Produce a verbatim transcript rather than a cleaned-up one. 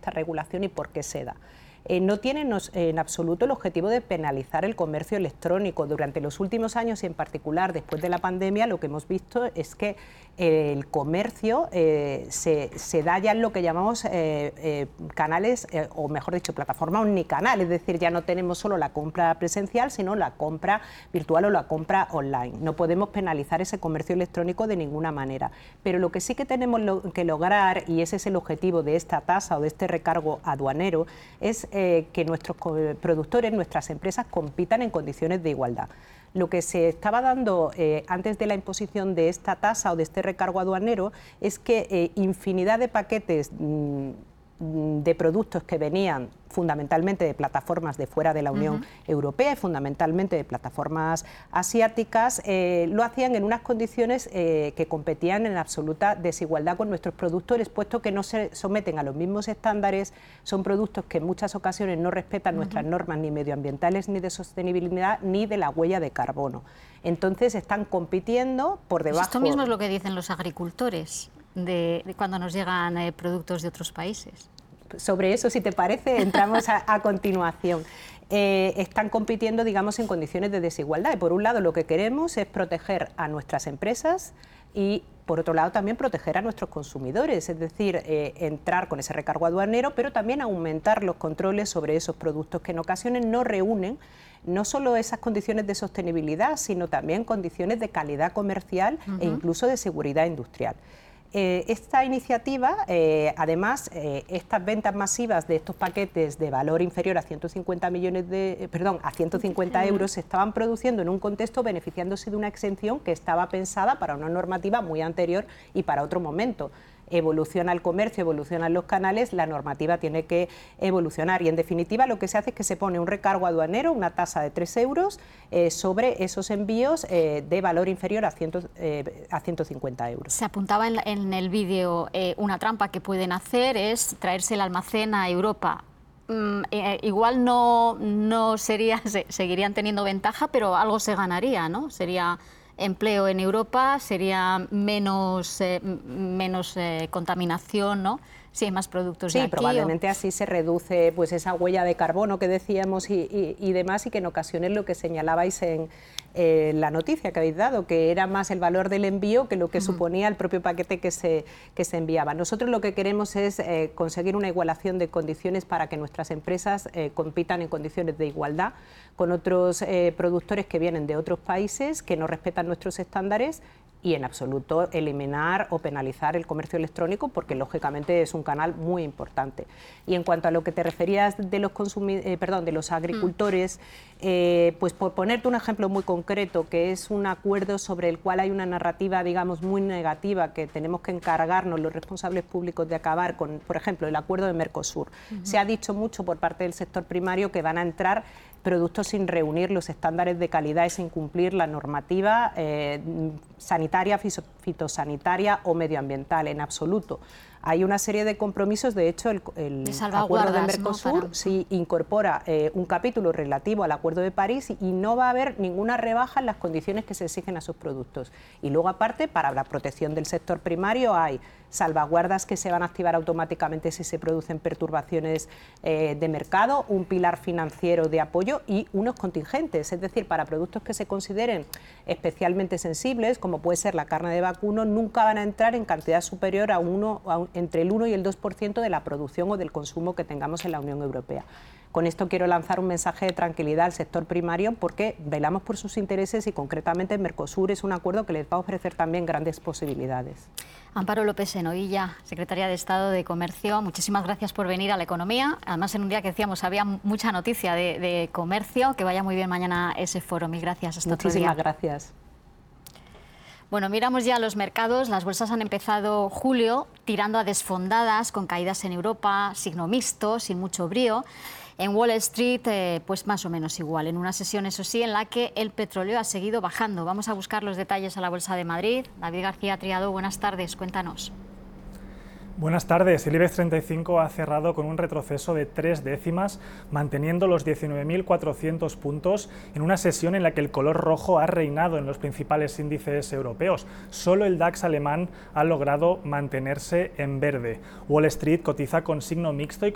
esta regulación y por qué se da. Eh, no tienen en absoluto el objetivo de penalizar el comercio electrónico. Durante los últimos años y en particular después de la pandemia lo que hemos visto es que eh, el comercio eh, se, se da ya en lo que llamamos eh, eh, canales, eh, o mejor dicho, plataforma omnicanal, es decir, ya no tenemos solo la compra presencial, sino la compra virtual o la compra online. No podemos penalizar ese comercio electrónico de ninguna manera, pero lo que sí que tenemos lo, que lograr, y ese es el objetivo de esta tasa o de este recargo aduanero, es Eh, que nuestros productores, nuestras empresas compitan en condiciones de igualdad. Lo que se estaba dando eh, antes de la imposición de esta tasa o de este recargo aduanero es que eh, infinidad de paquetes mmm, de productos que venían fundamentalmente de plataformas de fuera de la Unión uh-huh. Europea y fundamentalmente de plataformas asiáticas, eh, lo hacían en unas condiciones eh, que competían en absoluta desigualdad con nuestros productores, puesto que no se someten a los mismos estándares, son productos que en muchas ocasiones no respetan uh-huh. nuestras normas ni medioambientales, ni de sostenibilidad, ni de la huella de carbono. Entonces están compitiendo por debajo... Pues esto mismo es lo que dicen los agricultores de, de cuando nos llegan eh, productos de otros países. Sobre eso, si te parece, entramos a, a continuación. Eh, están compitiendo, digamos, en condiciones de desigualdad. Y por un lado, lo que queremos es proteger a nuestras empresas y, por otro lado, también proteger a nuestros consumidores. Es decir, eh, entrar con ese recargo aduanero, pero también aumentar los controles sobre esos productos que en ocasiones no reúnen no solo esas condiciones de sostenibilidad, sino también condiciones de calidad comercial uh-huh. e incluso de seguridad industrial. Eh, esta iniciativa, eh, además, eh, estas ventas masivas de estos paquetes de valor inferior a ciento cincuenta millones de, eh, perdón, a ciento cincuenta euros se estaban produciendo en un contexto beneficiándose de una exención que estaba pensada para una normativa muy anterior y para otro momento. Evoluciona el comercio, evolucionan los canales, la normativa tiene que evolucionar y en definitiva lo que se hace es que se pone un recargo aduanero, una tasa de tres euros eh, sobre esos envíos eh, de valor inferior a, cien, eh, a ciento cincuenta euros. Se apuntaba en, en el vídeo eh, una trampa que pueden hacer es traerse el almacén a Europa. Mm, eh, igual no, no sería, se, seguirían teniendo ventaja, pero algo se ganaría, ¿no? Sería empleo en Europa, sería menos, eh, menos eh, contaminación, ¿no? Si hay más productos sí, de aquí. Sí, probablemente o... así se reduce pues esa huella de carbono que decíamos y, y, y demás, y que en ocasiones lo que señalabais en eh, la noticia que habéis dado, que era más el valor del envío que lo que uh-huh. suponía el propio paquete que se, que se enviaba. Nosotros lo que queremos es eh, conseguir una igualación de condiciones para que nuestras empresas eh, compitan en condiciones de igualdad con otros eh, productores que vienen de otros países que no respetan nuestros estándares y en absoluto eliminar o penalizar el comercio electrónico porque lógicamente es un canal muy importante. Y en cuanto a lo que te referías de los consumi- eh, perdón, de los agricultores, eh, pues por ponerte un ejemplo muy concreto, que es un acuerdo sobre el cual hay una narrativa, digamos, muy negativa que tenemos que encargarnos los responsables públicos de acabar con, por ejemplo, el acuerdo de Mercosur. Uh-huh. Se ha dicho mucho por parte del sector primario que van a entrar productos sin reunir los estándares de calidad y sin cumplir la normativa eh, sanitaria, fitosanitaria o medioambiental, en absoluto. Hay una serie de compromisos, de hecho el, el de acuerdo de Mercosur, ¿no? Para... sí incorpora eh, un capítulo relativo al acuerdo de París y no va a haber ninguna rebaja en las condiciones que se exigen a sus productos. Y luego aparte, para la protección del sector primario hay salvaguardas que se van a activar automáticamente si se producen perturbaciones eh, de mercado, un pilar financiero de apoyo y unos contingentes, es decir, para productos que se consideren especialmente sensibles, como puede ser la carne de vacuno, nunca van a entrar en cantidad superior a uno, a un, entre el uno y el dos por ciento de la producción o del consumo que tengamos en la Unión Europea. Con esto quiero lanzar un mensaje de tranquilidad al sector primario porque velamos por sus intereses y concretamente Mercosur es un acuerdo que les va a ofrecer también grandes posibilidades. Amparo López Senovilla, secretaria de Estado de Comercio, muchísimas gracias por venir a La Economía. Además, en un día que decíamos había mucha noticia de, de comercio. Que vaya muy bien mañana ese foro. Mil gracias. Hasta otro día. Muchísimas gracias. Bueno, miramos ya los mercados. Las bolsas han empezado julio tirando a desfondadas, con caídas en Europa, signo mixto, sin mucho brío. En Wall Street, eh, pues más o menos igual, en una sesión, eso sí, en la que el petróleo ha seguido bajando. Vamos a buscar los detalles a la Bolsa de Madrid. David García Triado, buenas tardes, cuéntanos. Buenas tardes. El IBEX treinta y cinco ha cerrado con un retroceso de tres décimas, manteniendo los diecinueve mil cuatrocientos puntos en una sesión en la que el color rojo ha reinado en los principales índices europeos. Solo el DAX alemán ha logrado mantenerse en verde. Wall Street cotiza con signo mixto y